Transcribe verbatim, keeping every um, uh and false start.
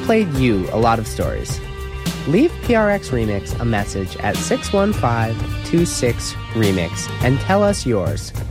played you a lot of stories. Leave P R X Remix a message at six one five two six remix and tell us yours.